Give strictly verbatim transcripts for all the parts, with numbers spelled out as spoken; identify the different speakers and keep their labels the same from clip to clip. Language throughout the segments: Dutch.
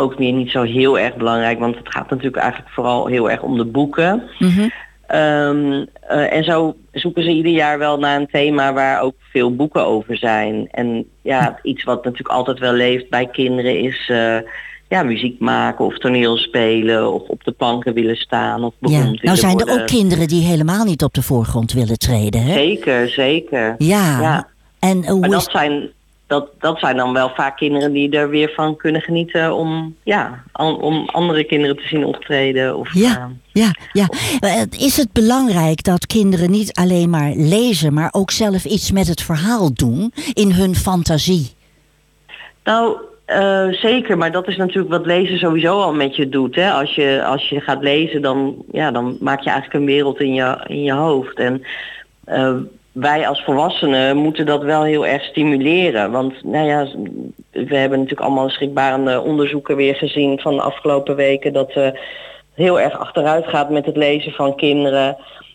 Speaker 1: ook weer niet zo heel erg belangrijk, want het gaat natuurlijk eigenlijk vooral heel erg om de boeken.
Speaker 2: Mm-hmm.
Speaker 1: Um, uh, en zo zoeken ze ieder jaar wel naar een thema waar ook veel boeken over zijn. En ja, iets wat natuurlijk altijd wel leeft bij kinderen is uh, ja, muziek maken of toneel spelen of op de planken willen staan of beroemd willen
Speaker 2: ja. Nou zijn er
Speaker 1: worden.
Speaker 2: ook kinderen die helemaal niet op de voorgrond willen treden, hè?
Speaker 1: Zeker, zeker.
Speaker 2: Ja.
Speaker 1: ja.
Speaker 2: En hoe
Speaker 1: maar dat
Speaker 2: is...
Speaker 1: zijn... Dat, dat zijn dan wel vaak kinderen die er weer van kunnen genieten om, ja, an, om andere kinderen te zien optreden. Of,
Speaker 2: ja,
Speaker 1: uh,
Speaker 2: ja, ja.
Speaker 1: Of,
Speaker 2: is het belangrijk dat kinderen niet alleen maar lezen, maar ook zelf iets met het verhaal doen in hun fantasie?
Speaker 1: Nou, uh, zeker. Maar dat is natuurlijk wat lezen sowieso al met je doet. Hè? Als je, als je gaat lezen, dan, ja, dan maak je eigenlijk een wereld in je, in je hoofd. En uh, wij als volwassenen moeten dat wel heel erg stimuleren. Want nou ja, we hebben natuurlijk allemaal schrikbarende onderzoeken weer gezien van de afgelopen weken dat uh, heel erg achteruit gaat met het lezen van kinderen.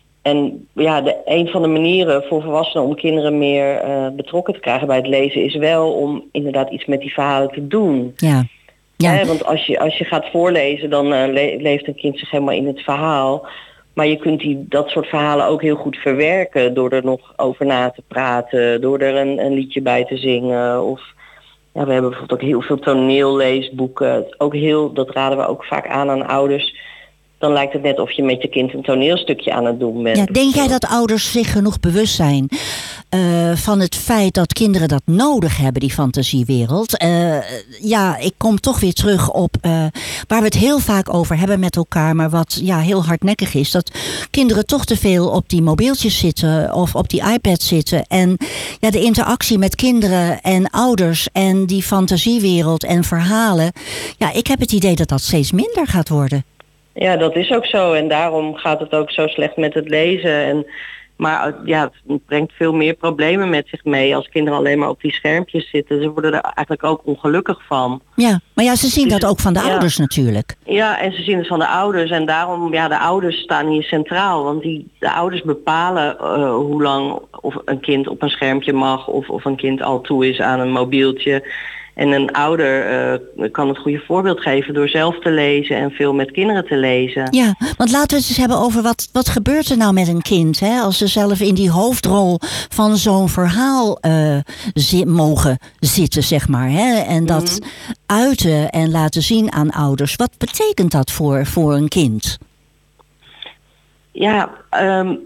Speaker 1: En ja, de, een van de manieren voor volwassenen om kinderen meer uh, betrokken te krijgen bij het lezen is wel om inderdaad iets met die verhalen te doen.
Speaker 2: Ja. Ja.
Speaker 1: Hè, want als je, als je gaat voorlezen, dan uh, le- leeft een kind zich helemaal in het verhaal. Maar je kunt die, dat soort verhalen ook heel goed verwerken door er nog over na te praten, door er een, een liedje bij te zingen. Of ja, we hebben bijvoorbeeld ook heel veel toneelleesboeken. Ook heel, dat raden we ook vaak aan aan ouders. Dan lijkt het net of je met je kind een toneelstukje aan het doen bent.
Speaker 2: Ja, denk jij dat ouders zich genoeg bewust zijn uh, van het feit dat kinderen dat nodig hebben, die fantasiewereld? Uh, ja, ik kom toch weer terug op uh, waar we het heel vaak over hebben met elkaar, maar wat ja, heel hardnekkig is, dat kinderen toch te veel op die mobieltjes zitten of op die iPad zitten. En ja, de interactie met kinderen en ouders en die fantasiewereld en verhalen, ja, ik heb het idee dat dat steeds minder gaat worden.
Speaker 1: Ja, dat is ook zo. En daarom gaat het ook zo slecht met het lezen. En, maar ja, het brengt veel meer problemen met zich mee als kinderen alleen maar op die schermpjes zitten. Ze worden er eigenlijk ook ongelukkig van.
Speaker 2: Ja, maar ja, ze zien dus, dat ook van de ja. ouders natuurlijk.
Speaker 1: Ja, en ze zien het van de ouders. En daarom, ja, de ouders staan hier centraal. Want die, de ouders bepalen uh, hoe lang of een kind op een schermpje mag of, of een kind al toe is aan een mobieltje. En een ouder uh, kan het goede voorbeeld geven door zelf te lezen en veel met kinderen te lezen.
Speaker 2: Ja, want laten we het eens hebben over wat, wat gebeurt er nou met een kind, hè, als ze zelf in die hoofdrol van zo'n verhaal uh, zi- mogen zitten, zeg maar. Hè, en dat mm-hmm. uiten en laten zien aan ouders. Wat betekent dat voor, voor een kind?
Speaker 1: Ja, um,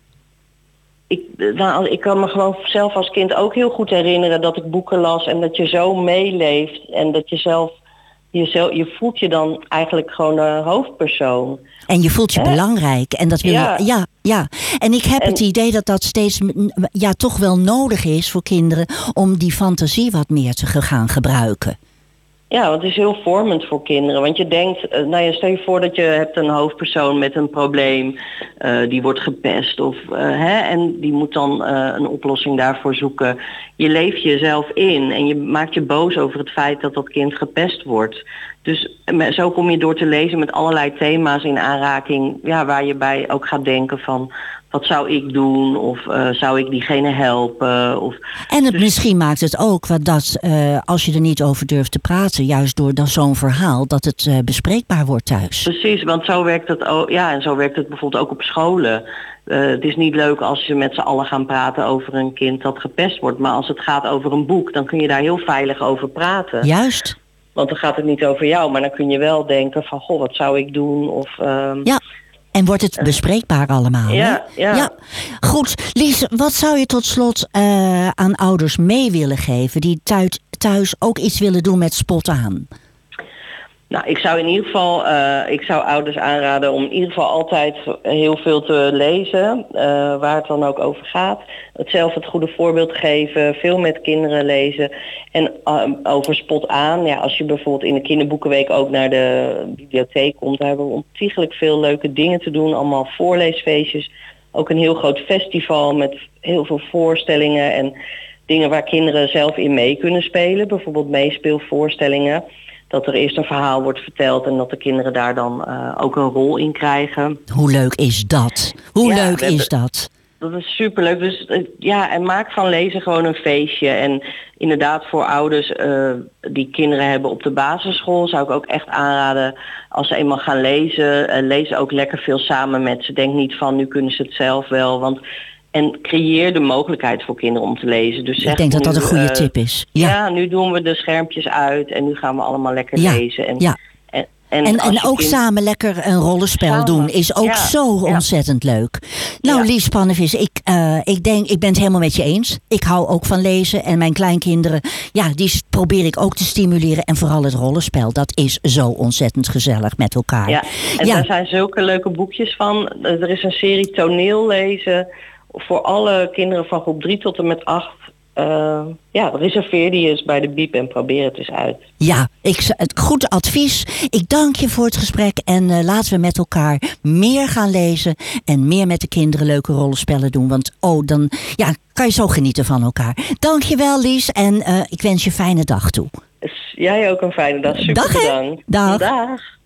Speaker 1: Ik, nou, ik kan me gewoon zelf als kind ook heel goed herinneren dat ik boeken las en dat je zo meeleeft en dat je zelf, jezelf, je voelt je dan eigenlijk gewoon een hoofdpersoon.
Speaker 2: En je voelt je Hè? belangrijk en dat wil
Speaker 1: ja.
Speaker 2: je, ja, ja. En ik heb
Speaker 1: en,
Speaker 2: het idee dat dat steeds, ja, toch wel nodig is voor kinderen om die fantasie wat meer te gaan gebruiken.
Speaker 1: Ja, want het is heel vormend voor kinderen. Want je denkt, nou ja, stel je voor dat je hebt een hoofdpersoon met een probleem. Uh, die wordt gepest. Of, uh, hè, en die moet dan uh, een oplossing daarvoor zoeken. Je leeft jezelf in. En je maakt je boos over het feit dat dat kind gepest wordt. Dus zo kom je door te lezen met allerlei thema's in aanraking. Ja, waar je bij ook gaat denken van, wat zou ik doen? Of uh, zou ik diegene helpen? Of,
Speaker 2: en het
Speaker 1: dus...
Speaker 2: misschien maakt het ook wat dat uh, als je er niet over durft te praten, juist door dan zo'n verhaal, dat het uh, bespreekbaar wordt thuis.
Speaker 1: Precies, want zo werkt het ook. Ja, en zo werkt het bijvoorbeeld ook op scholen. Uh, het is niet leuk als je met z'n allen gaan praten over een kind dat gepest wordt. Maar als het gaat over een boek, dan kun je daar heel veilig over praten.
Speaker 2: Juist.
Speaker 1: Want dan gaat het niet over jou, maar dan kun je wel denken van, goh, wat zou ik doen? Of, um,
Speaker 2: ja. En wordt het bespreekbaar allemaal?
Speaker 1: Ja, ja.
Speaker 2: ja. Goed, Lies, wat zou je tot slot uh, aan ouders mee willen geven die thuis, thuis ook iets willen doen met spot aan?
Speaker 1: Nou, ik zou in ieder geval, uh, ik zou ouders aanraden om in ieder geval altijd heel veel te lezen, uh, waar het dan ook over gaat. Het zelf het goede voorbeeld geven, veel met kinderen lezen. En uh, over spot aan, ja, als je bijvoorbeeld in de kinderboekenweek ook naar de bibliotheek komt, daar hebben we ontiegelijk veel leuke dingen te doen. Allemaal voorleesfeestjes, ook een heel groot festival met heel veel voorstellingen en dingen waar kinderen zelf in mee kunnen spelen. Bijvoorbeeld meespeelvoorstellingen. Dat er eerst een verhaal wordt verteld en dat de kinderen daar dan uh, ook een rol in krijgen.
Speaker 2: Hoe leuk is dat? Hoe
Speaker 1: ja,
Speaker 2: leuk
Speaker 1: we
Speaker 2: is
Speaker 1: hebben,
Speaker 2: dat?
Speaker 1: Dat is superleuk. Dus uh, ja, en maak van lezen gewoon een feestje. En inderdaad voor ouders uh, die kinderen hebben op de basisschool zou ik ook echt aanraden, als ze eenmaal gaan lezen, uh, lees ook lekker veel samen met ze. Denk niet van nu kunnen ze het zelf wel. Want en creëer de mogelijkheid voor kinderen om te lezen. Dus zeg
Speaker 2: ik denk dat
Speaker 1: nu,
Speaker 2: dat een goede
Speaker 1: uh,
Speaker 2: tip is. Ja.
Speaker 1: ja, nu doen we de schermpjes uit en nu gaan we allemaal lekker
Speaker 2: ja.
Speaker 1: lezen. En,
Speaker 2: ja.
Speaker 1: en, En,
Speaker 2: En, en ook
Speaker 1: kind...
Speaker 2: samen lekker een rollenspel
Speaker 1: samen.
Speaker 2: doen is ook
Speaker 1: ja.
Speaker 2: zo ontzettend ja. leuk. Nou, ja. Lies Pannevis, ik, uh, ik denk, ik ben het helemaal met je eens. Ik hou ook van lezen en mijn kleinkinderen, ja, die probeer ik ook te stimuleren. En vooral het rollenspel, dat is zo ontzettend gezellig met elkaar.
Speaker 1: Ja, en
Speaker 2: ja.
Speaker 1: daar zijn zulke leuke boekjes van. Er is een serie toneel lezen voor alle kinderen van groep drie tot en met acht. Uh, ja, reserveer die eens bij de Biep en probeer het eens uit.
Speaker 2: Ja, ik, goed advies. Ik dank je voor het gesprek en uh, laten we met elkaar meer gaan lezen en meer met de kinderen leuke rollenspellen doen. Want oh, dan ja, kan je zo genieten van elkaar. Dank je wel, Lies, en uh, ik wens je een fijne dag toe.
Speaker 1: Dus jij ook een fijne dag. Super
Speaker 2: dag,
Speaker 1: bedankt.
Speaker 2: Dag.
Speaker 1: Dag.